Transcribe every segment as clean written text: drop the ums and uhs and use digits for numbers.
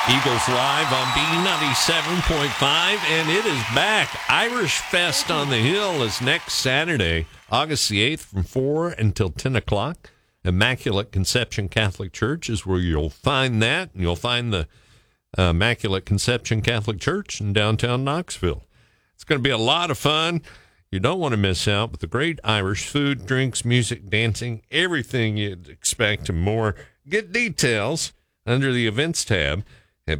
Eagles Live on B97.5, and it is back. Irish Fest on the Hill is next Saturday, August the 8th from 4 until 10 o'clock. Immaculate Conception Catholic Church is where you'll find that. And you'll find the Immaculate Conception Catholic Church in downtown Knoxville. It's going to be a lot of fun. You don't want to miss out with the great Irish food, drinks, music, dancing, everything you'd expect and more. Get details under the events tab at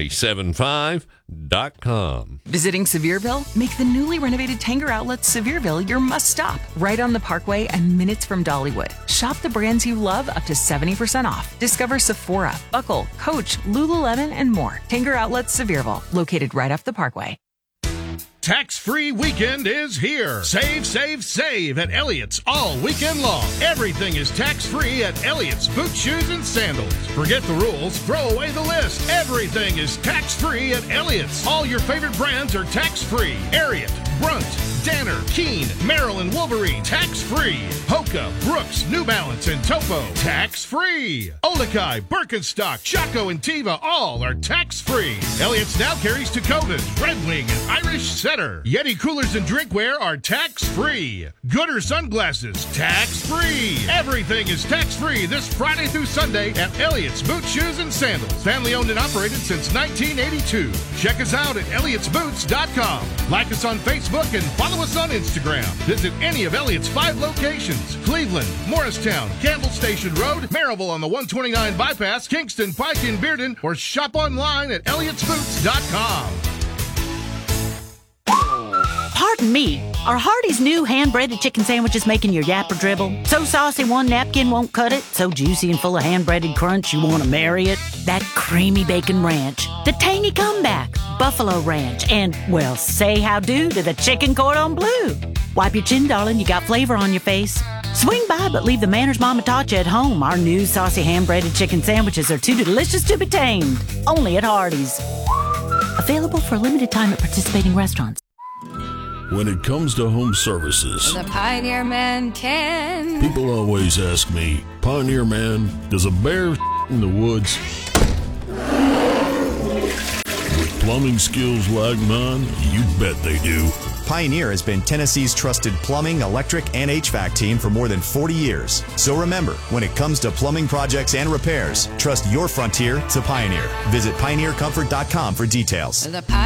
B975.com. Visiting Sevierville? Make the newly renovated Tanger Outlets Sevierville your must-stop. Right on the Parkway and minutes from Dollywood. Shop the brands you love up to 70% off. Discover Sephora, Buckle, Coach, Lululemon, and more. Tanger Outlets Sevierville, located right off the Parkway. Tax-free weekend is here. Save, save, save at Elliott's all weekend long. Everything is tax-free at Elliott's Boot, Shoes, and Sandals. Forget the rules, throw away the list. Everything is tax-free at Elliott's. All your favorite brands are tax-free. Ariat, Brunt, Danner, Keen, Merrill, and Wolverine, tax-free. Hoka, Brooks, New Balance, and Topo, tax-free. Olakai, Birkenstock, Chaco, and Teva, all are tax-free. Elliott's now carries Tecovas, Red Wing, and Irish Setter. Yeti coolers and drinkware are tax-free. Gooder sunglasses, tax-free. Everything is tax-free this Friday through Sunday at Elliott's Boot, Shoes, and Sandals. Family owned and operated since 1982. Check us out at Elliott'sBoots.com. Like us on Facebook and follow us on Instagram. Visit any of Elliott's 5 locations: Cleveland, Morristown, Campbell Station Road, Maryville on the 129 bypass, Kingston, Pike, and Bearden, or shop online at Elliott'sBoots.com. Pardon me, are Hardee's new hand-breaded chicken sandwiches making your yapper dribble? So saucy one napkin won't cut it? So juicy and full of hand-breaded crunch you want to marry it? That creamy bacon ranch, the tangy comeback, buffalo ranch, and, well, say how-do to the chicken cordon bleu. Wipe your chin, darling, you got flavor on your face. Swing by, but leave the manners Mama taught you at home. Our new saucy hand-breaded chicken sandwiches are too delicious to be tamed. Only at Hardee's. Available for a limited time at participating restaurants. When it comes to home services, the Pioneer Man can. People always ask me, Pioneer Man, does a bear in the woods? With plumbing skills like mine, you bet they do. Pioneer has been Tennessee's trusted plumbing, electric, and HVAC team for more than 40 years. So remember, when it comes to plumbing projects and repairs, trust your frontier to Pioneer. Visit pioneercomfort.com for details. The